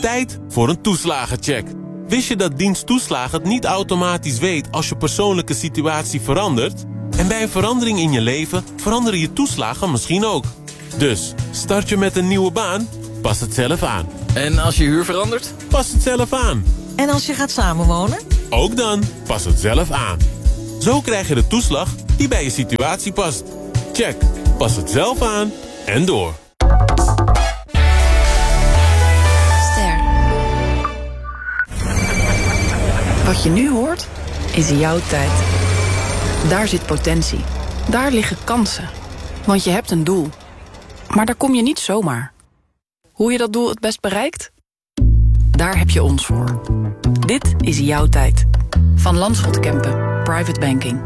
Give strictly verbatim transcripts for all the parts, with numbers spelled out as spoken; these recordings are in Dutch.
Tijd voor een toeslagencheck. Wist je dat dienst toeslagen het niet automatisch weet als je persoonlijke situatie verandert? En bij een verandering in je leven veranderen je toeslagen misschien ook. Dus, start je met een nieuwe baan? Pas het zelf aan. En als je huur verandert? Pas het zelf aan. En als je gaat samenwonen? Ook dan, pas het zelf aan. Zo krijg je de toeslag die bij je situatie past. Check, pas het zelf aan en door. Wat je nu hoort, is jouw tijd. Daar zit potentie. Daar liggen kansen. Want je hebt een doel. Maar daar kom je niet zomaar. Hoe je dat doel het best bereikt? Daar heb je ons voor. Dit is jouw tijd. Van Landschot Kempen, Private Banking.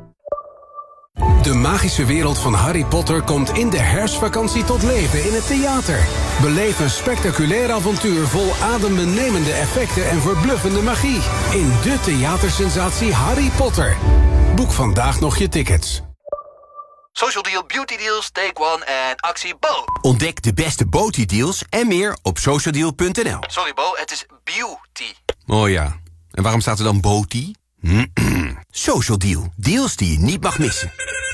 De magische wereld van Harry Potter komt in de herfstvakantie tot leven in het theater. Beleef een spectaculair avontuur vol adembenemende effecten en verbluffende magie. In de theatersensatie Harry Potter. Boek vandaag nog je tickets. Social Deal, Beauty Deals, Take One en actie Bo. Ontdek de beste Beauty Deals en meer op socialdeal punt n l. Sorry Bo, het is beauty. Oh ja, en waarom staat er dan Beauty? Social Deal, deals die je niet mag missen.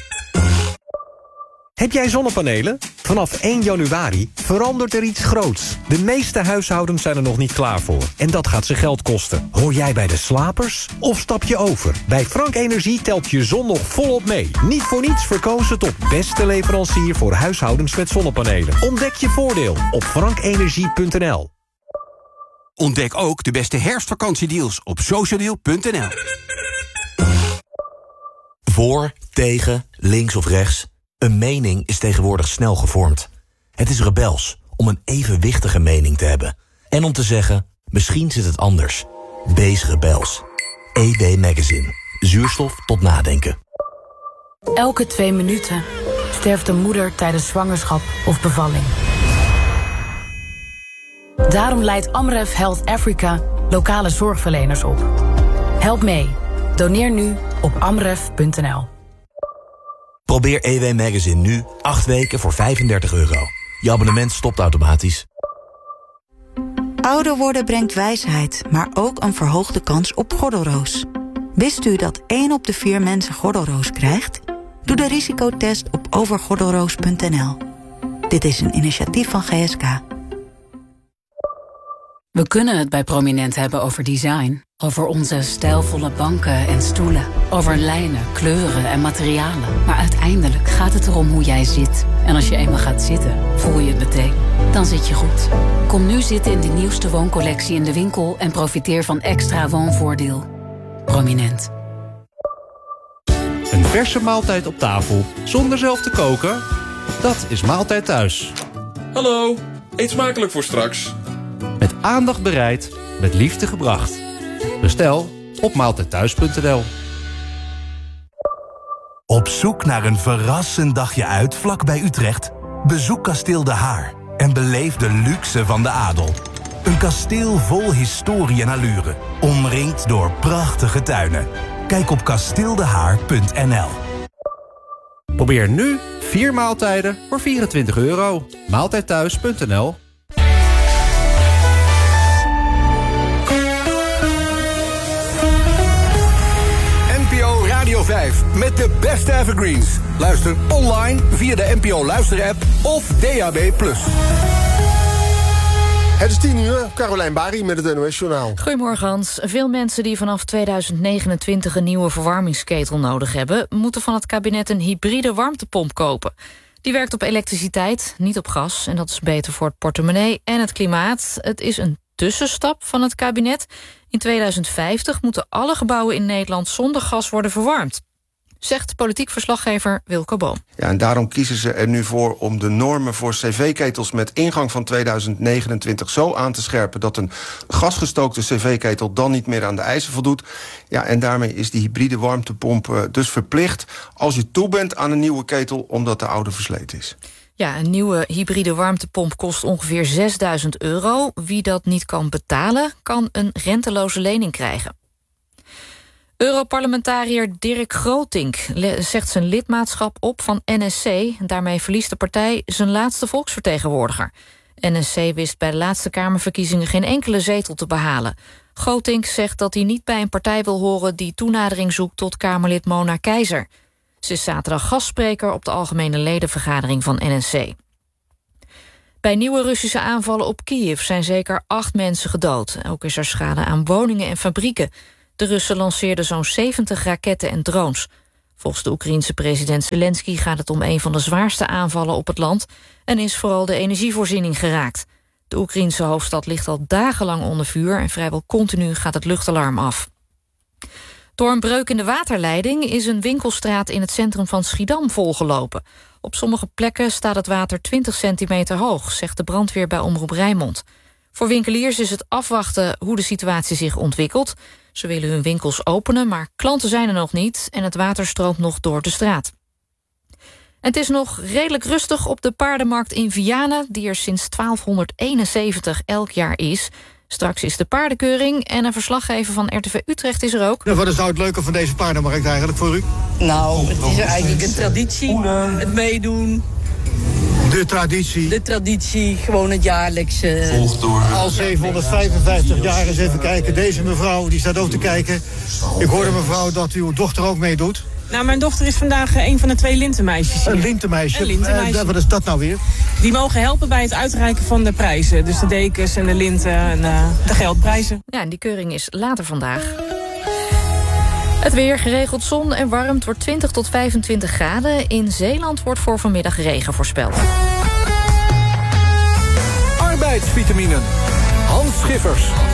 Heb jij zonnepanelen? Vanaf één januari verandert er iets groots. De meeste huishoudens zijn er nog niet klaar voor. En dat gaat ze geld kosten. Hoor jij bij de slapers? Of stap je over? Bij Frank Energie telt je zon nog volop mee. Niet voor niets verkozen tot beste leverancier voor huishoudens met zonnepanelen. Ontdek je voordeel op frank energie punt n l. Ontdek ook de beste herfstvakantiedeals op socialdeal punt n l. Voor, tegen, links of rechts. Een mening is tegenwoordig snel gevormd. Het is rebels om een evenwichtige mening te hebben. En om te zeggen, misschien zit het anders. Wees rebels. E W Magazine. Zuurstof tot nadenken. Elke twee minuten sterft een moeder tijdens zwangerschap of bevalling. Daarom leidt Amref Health Africa lokale zorgverleners op. Help mee. Doneer nu op amref punt n l. Probeer E W Magazine nu acht weken voor vijfendertig euro. Je abonnement stopt automatisch. Ouder worden brengt wijsheid, maar ook een verhoogde kans op gordelroos. Wist u dat één op de vier mensen gordelroos krijgt? Doe de risicotest op overgordelroos punt n l. Dit is een initiatief van G S K. We kunnen het bij Prominent hebben over design. Over onze stijlvolle banken en stoelen. Over lijnen, kleuren en materialen. Maar uiteindelijk gaat het erom hoe jij zit. En als je eenmaal gaat zitten, voel je het meteen. Dan zit je goed. Kom nu zitten in de nieuwste wooncollectie in de winkel... en profiteer van extra woonvoordeel. Prominent. Een verse maaltijd op tafel, zonder zelf te koken? Dat is Maaltijd Thuis. Hallo, eet smakelijk voor straks. Met aandacht bereid, met liefde gebracht. Bestel op maaltijd thuis punt n l. Op zoek naar een verrassend dagje uit vlakbij Utrecht? Bezoek Kasteel De Haar en beleef de luxe van de adel. Een kasteel vol historie en allure, omringd door prachtige tuinen. Kijk op kasteel de haar punt n l. Probeer nu vier maaltijden voor vierentwintig euro. maaltijd thuis punt n l. Radio vijf met de beste evergreens. Luister online via de N P O Luister-app of D A B plus. Het is tien uur, Carolijn Bari met het N O S-journaal. Goedemorgen Hans. Veel mensen die vanaf tweeduizend negenentwintig een nieuwe verwarmingsketel nodig hebben... moeten van het kabinet een hybride warmtepomp kopen. Die werkt op elektriciteit, niet op gas. En dat is beter voor het portemonnee en het klimaat. Het is een tussenstap van het kabinet. In tweeduizend vijftig moeten alle gebouwen in Nederland zonder gas worden verwarmd. Zegt politiek verslaggever Wilco Boom. Ja, en daarom kiezen ze er nu voor om de normen voor cv-ketels met ingang van tweeduizend negenentwintig zo aan te scherpen dat een gasgestookte cv-ketel dan niet meer aan de eisen voldoet. Ja, en daarmee is die hybride warmtepomp dus verplicht als je toe bent aan een nieuwe ketel omdat de oude versleten is. Ja, een nieuwe hybride warmtepomp kost ongeveer zesduizend euro. Wie dat niet kan betalen, kan een renteloze lening krijgen. Europarlementariër Dirk Grotink zegt zijn lidmaatschap op van N S C. Daarmee verliest de partij zijn laatste volksvertegenwoordiger. N S C wist bij de laatste Kamerverkiezingen geen enkele zetel te behalen. Gootinck zegt dat hij niet bij een partij wil horen die toenadering zoekt tot Kamerlid Mona Keizer. Ze is zaterdag gastspreker op de algemene ledenvergadering van N S C. Bij nieuwe Russische aanvallen op Kiev zijn zeker acht mensen gedood. Ook is er schade aan woningen en fabrieken. De Russen lanceerden zo'n zeventig raketten en drones. Volgens de Oekraïense president Zelensky gaat het om een van de zwaarste aanvallen op het land en is vooral de energievoorziening geraakt. De Oekraïense hoofdstad ligt al dagenlang onder vuur en vrijwel continu gaat het luchtalarm af. Door een breuk in de waterleiding is een winkelstraat in het centrum van Schiedam volgelopen. Op sommige plekken staat het water twintig centimeter hoog, zegt de brandweer bij Omroep Rijnmond. Voor winkeliers is het afwachten hoe de situatie zich ontwikkelt. Ze willen hun winkels openen, maar klanten zijn er nog niet en het water stroomt nog door de straat. Het is nog redelijk rustig op de paardenmarkt in Vianen, die er sinds twaalfhonderdeenenzeventig elk jaar is. Straks is de paardenkeuring en een verslaggever van R T V Utrecht is er ook. Ja, wat is nou het leuke van deze paardenmarkt eigenlijk voor u? Nou, het is eigenlijk een traditie, het meedoen. De traditie. De traditie, gewoon het jaarlijkse. Volgt door. Al zevenhonderdvijfenvijftig jaar, eens even kijken. Deze mevrouw, die staat ook te kijken. Ik hoorde mevrouw dat uw dochter ook meedoet. Nou, mijn dochter is vandaag een van de twee lintenmeisjes. Een lintenmeisje? Een lintenmeisje. Uh, wat is dat nou weer? Die mogen helpen bij het uitreiken van de prijzen. Dus de dekens en de linten en uh, de geldprijzen. Ja, en die keuring is later vandaag. Het weer, geregeld zon en warm. Het wordt twintig tot vijfentwintig graden. In Zeeland wordt voor vanmiddag regen voorspeld. Arbeidsvitaminen. Hans Schiffers.